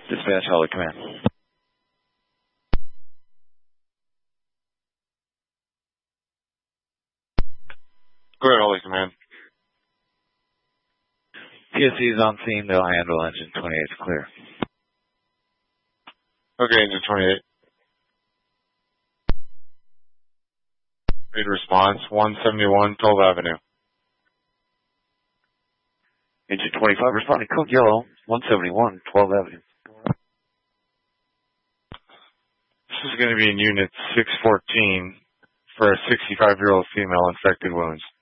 Dispatch, Holly Command. Go ahead, Holly Command. PSC is on scene. They'll handle engine 28 clear. Okay, engine 28. Read response, 171 12th Avenue. Engine 25 responding, code yellow, 171 12th Avenue. This is going to be in unit 614 for a 65-year-old female infected wounds.